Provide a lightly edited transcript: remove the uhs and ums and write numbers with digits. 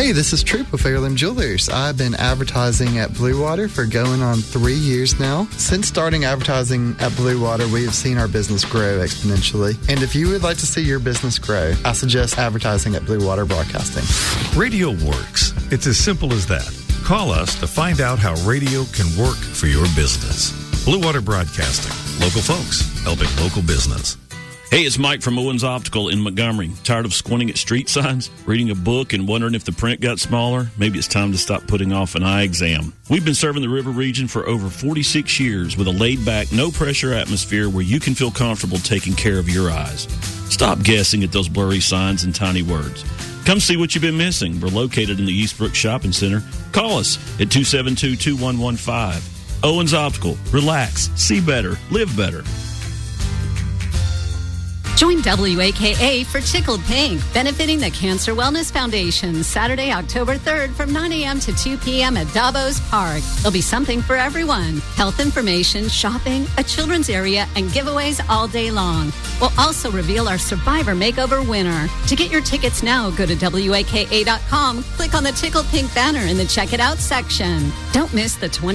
Hey, this is Troop with Heirloom Jewelers. I've been advertising at Blue Water for going on 3 years now. Since starting advertising at Blue Water, we have seen our business grow exponentially. And if you would like to see your business grow, I suggest advertising at Blue Water Broadcasting. Radio works. It's as simple as that. Call us to find out how radio can work for your business. Blue Water Broadcasting. Local folks helping local business. Hey, it's Mike from Owens Optical in Montgomery. Tired of squinting at street signs, reading a book, and wondering if the print got smaller? Maybe it's time to stop putting off an eye exam. We've been serving the River region for over 46 years with a laid-back, no-pressure atmosphere where you can feel comfortable taking care of your eyes. Stop guessing at those blurry signs and tiny words. Come see what you've been missing. We're located in the Eastbrook Shopping Center. Call us at 272-2115. Owens Optical. Relax, see better, live better. Join WAKA for Tickled Pink, benefiting the Cancer Wellness Foundation, Saturday, October 3rd from 9 a.m. to 2 p.m. at Davos Park. There'll be something for everyone. Health information, shopping, a children's area, and giveaways all day long. We'll also reveal our Survivor Makeover winner. To get your tickets now, go to WAKA.com, click on the Tickled Pink banner in the Check It Out section. Don't miss the